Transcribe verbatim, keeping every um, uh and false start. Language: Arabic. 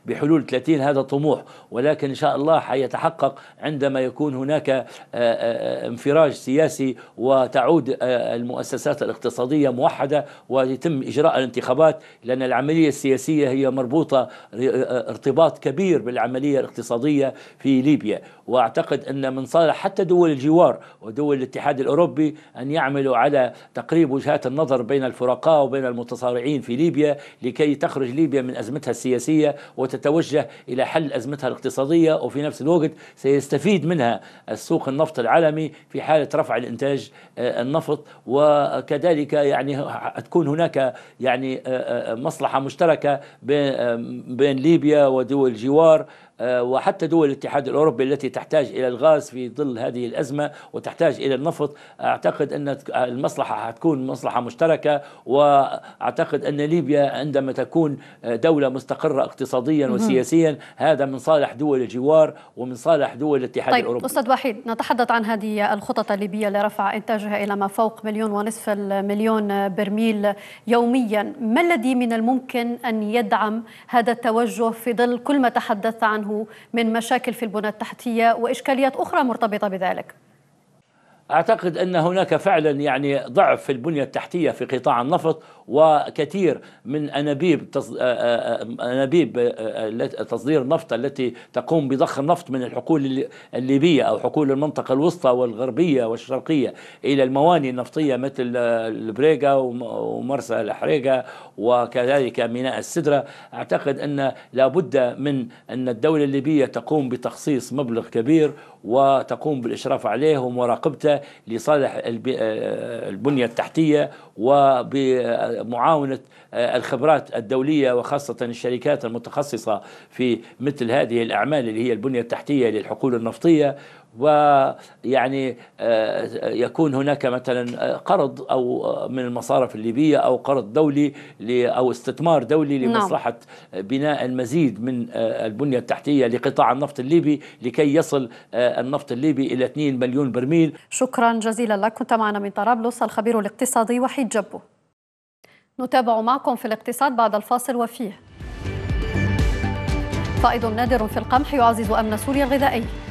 بحلول ثلاثين، هذا طموح، ولكن إن شاء الله حيتحقق عندما يكون هناك انفراج سياسي وتعود المؤسسات الاقتصادية موحدة ويتم إجراء الانتخابات، لأن العملية السياسية هي مربوطة ارتباط كبير بالعملية الاقتصادية في ليبيا. وأعتقد أن من صالح حتى دول الجوار ودول الاتحاد الأوروبي أن يعملوا على تقريب وجهات النظر بين الفرقاء وبين المتصارعين في ليبيا لكي تخرج ليبيا من أزمتها السياسية وتتوجه إلى حل أزمتها الاقتصادية، وفي نفس الوقت سيستفيد منها السوق النفط العالمي في حالة رفع الإنتاج النفط. وكذلك يعني تكون هناك يعني مصلحة مشتركة بين ليبيا ودول الجوار وحتى دول الاتحاد الأوروبي التي تحتاج إلى الغاز في ظل هذه الأزمة وتحتاج إلى النفط. أعتقد أن المصلحة هتكون مصلحة مشتركة، وأعتقد أن ليبيا عندما تكون دولة مستقرة اقتصاديا وسياسيا هذا من صالح دول الجوار ومن صالح دول الاتحاد طيب الأوروبي. أستاذ وحيد، نتحدث عن هذه الخطط الليبية لرفع إنتاجها إلى ما فوق مليون ونصف المليون برميل يوميا، ما الذي من الممكن أن يدعم هذا التوجه في ظل كل ما تحدثت عنه من مشاكل في البنى التحتية وإشكاليات أخرى مرتبطة بذلك؟ أعتقد أن هناك فعلا يعني ضعف في البنية التحتية في قطاع النفط، وكثير من أنابيب أنابيب تصدير النفط التي تقوم بضخ النفط من الحقول الليبية أو حقول المنطقة الوسطى والغربية والشرقية إلى الموانئ النفطية مثل البريقة ومرسى الحريقة وكذلك ميناء السدرة. أعتقد أن لابد من أن الدولة الليبية تقوم بتخصيص مبلغ كبير وتقوم بالإشراف عليه ومراقبته لصالح البنية التحتية وبمعاونة الخبرات الدولية وخاصة الشركات المتخصصة في مثل هذه الأعمال اللي هي البنية التحتية للحقول النفطية. ويعني يكون هناك مثلا قرض أو من المصارف الليبية أو قرض دولي أو استثمار دولي لمصلحة بناء المزيد من البنية التحتية لقطاع النفط الليبي لكي يصل النفط الليبي إلى اثنين مليون برميل. شكرا جزيلا لك. كنت معنا من طرابلس الخبير الاقتصادي وحيد جبو. نتابع معكم في الاقتصاد بعد الفاصل وفيه. فائض نادر في القمح يعزز أمن سوريا الغذائي.